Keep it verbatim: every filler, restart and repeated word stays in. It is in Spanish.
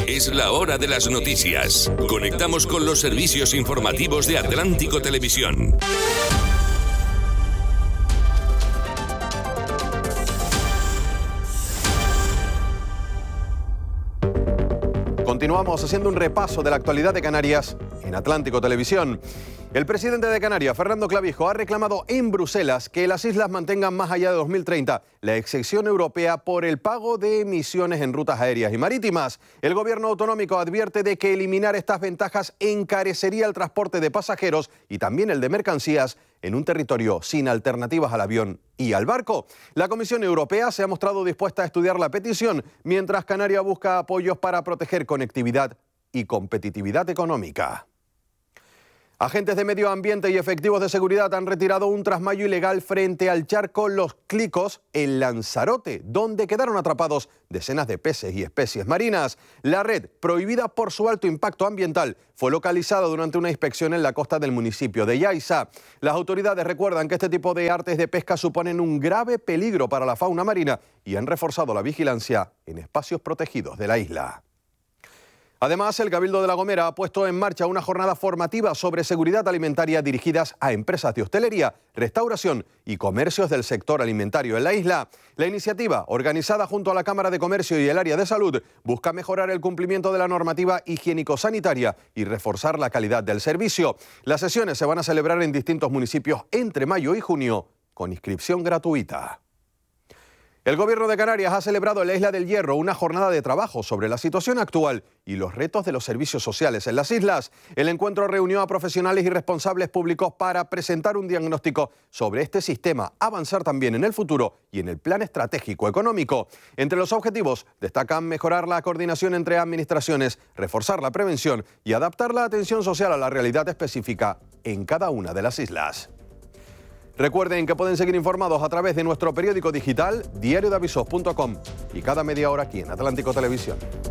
Es la hora de las noticias. Conectamos con los servicios informativos de Atlántico Televisión. Continuamos haciendo un repaso de la actualidad de Canarias en Atlántico Televisión. El presidente de Canarias, Fernando Clavijo, ha reclamado en Bruselas que las islas mantengan más allá de dos mil treinta la exención europea por el pago de emisiones en rutas aéreas y marítimas. El gobierno autonómico advierte de que eliminar estas ventajas encarecería el transporte de pasajeros y también el de mercancías en un territorio sin alternativas al avión y al barco. La Comisión Europea se ha mostrado dispuesta a estudiar la petición, mientras Canarias busca apoyos para proteger conectividad y competitividad económica. Agentes de medio ambiente y efectivos de seguridad han retirado un trasmayo ilegal frente al charco Los Clicos en Lanzarote, donde quedaron atrapados decenas de peces y especies marinas. La red, prohibida por su alto impacto ambiental, fue localizada durante una inspección en la costa del municipio de Yaiza. Las autoridades recuerdan que este tipo de artes de pesca suponen un grave peligro para la fauna marina y han reforzado la vigilancia en espacios protegidos de la isla. Además, el Cabildo de La Gomera ha puesto en marcha una jornada formativa sobre seguridad alimentaria dirigidas a empresas de hostelería, restauración y comercios del sector alimentario en la isla. La iniciativa, organizada junto a la Cámara de Comercio y el Área de Salud, busca mejorar el cumplimiento de la normativa higiénico-sanitaria y reforzar la calidad del servicio. Las sesiones se van a celebrar en distintos municipios entre mayo y junio, con inscripción gratuita. El Gobierno de Canarias ha celebrado en la Isla del Hierro una jornada de trabajo sobre la situación actual y los retos de los servicios sociales en las islas. El encuentro reunió a profesionales y responsables públicos para presentar un diagnóstico sobre este sistema, avanzar también en el futuro y en el plan estratégico económico. Entre los objetivos destacan mejorar la coordinación entre administraciones, reforzar la prevención y adaptar la atención social a la realidad específica en cada una de las islas. Recuerden que pueden seguir informados a través de nuestro periódico digital diario de avisos punto com y cada media hora aquí en Atlántico Televisión.